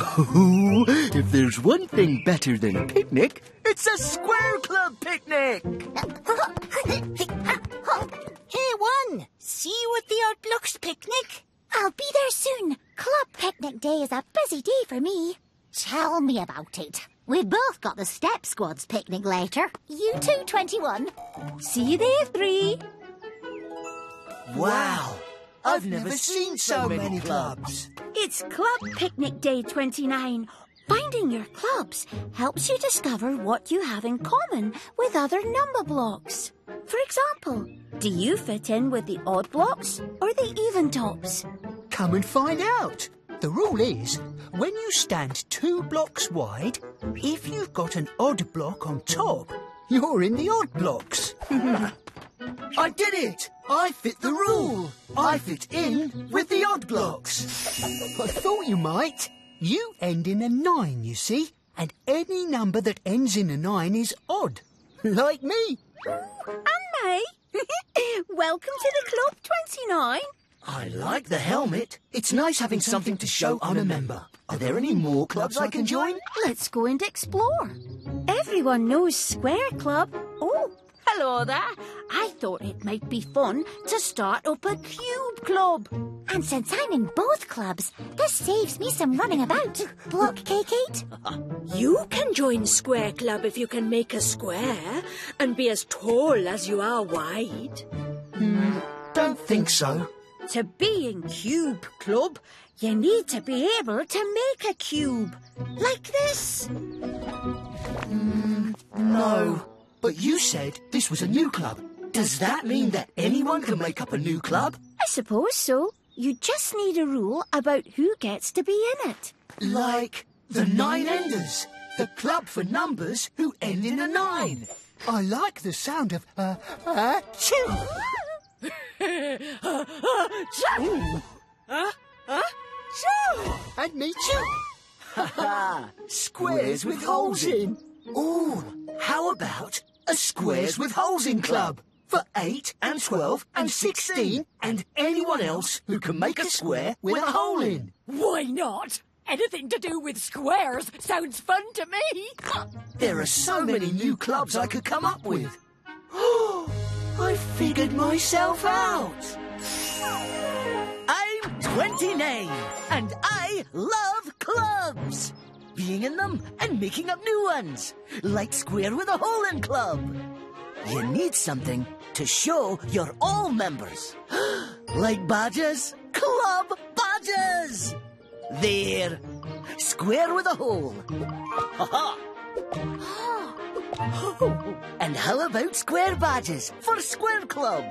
Oh, if there's one thing better than a picnic, it's a Square Club picnic! A1, see you at the Odd Blocks picnic? I'll be there soon. Club picnic day is a busy day for me. Tell me about it. We've both got the Step Squad's picnic later. You too, 21. See you there, 3. Wow! I've never seen so many clubs. It's Club Picnic Day 29. Finding your clubs helps you discover what you have in common with other number blocks. For example, do you fit in with the odd blocks or the even tops? Come and find out. The rule is, when you stand 2 blocks wide, if you've got an odd block on top, you're in the odd blocks. I did it! I fit the rule! I fit in with the odd blocks. I thought you might. You end in a 9, you see, and any number that ends in a 9 is odd. Like me. And me. Welcome to the Club 29. I like the helmet. It's nice having something to show I'm a member. Are there any more clubs I can join? Let's go and explore. Everyone knows Square Club. Oh, hello there. I thought it might be fun to start up a Cube Club. And since I'm in both clubs, this saves me some running about. Block K-Kate? You can join Square Club if you can make a square and be as tall as you are wide. Don't think so. To be in Cube Club, you need to be able to make a cube. Like this. No. But you said this was a new club. Does that mean that anyone can make up a new club? I suppose so. You just need a rule about who gets to be in it. Like the 9 Enders, the club for numbers who end in a 9. I like the sound of, chew. And me too. Squares with holes in. Ooh, how about a Squares with Holes in club? For 8 and 12 and 16 and anyone else who can make a square with a hole in. Why not? Anything to do with squares sounds fun to me. There are so many new clubs I could come up with. I figured myself out. I'm 29 and I love clubs. Being in them and making up new ones, like Square with a Hole in Club. You need something to show you're all members. Like badges, club badges. There, Square with a hole. Ha-ha. And how about square badges for Square Club?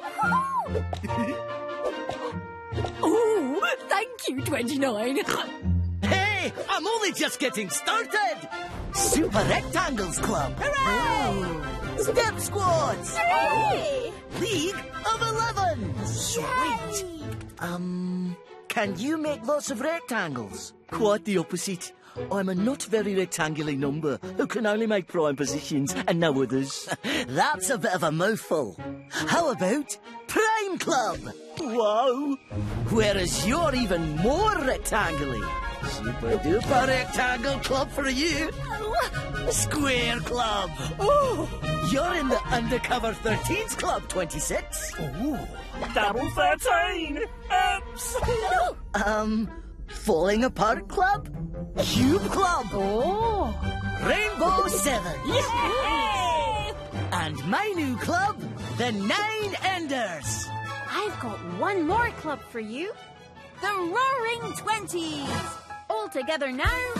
Oh, thank you, 29. Hey, I'm only just getting started. Super Rectangles Club. Hooray! Step Squads. Hooray! League of 11. Sweet. Can you make lots of rectangles? Quite the opposite. I'm a not very rectangular number who can only make prime positions and no others. That's a bit of a mouthful. How about Prime Club? Wow. Whereas you're even more rectangular. Super duper rectangle club for you. Square Club. Oh, you're in the Undercover 13s Club, 26. Ooh. Double 13! Oops! Falling Apart Club? Cube Club? Oh. Rainbow 7. Yay! And my new club, the 9 Enders. I've got one more club for you. The Roaring 20s. All together now,